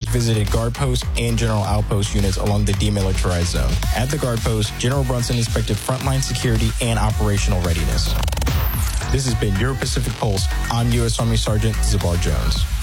visited guard post and general outpost units along the demilitarized zone. At the guard post, General Brunson inspected frontline security and operational readiness. This has been your Pacific Pulse. I'm U.S. Army Sergeant Zabar Jones.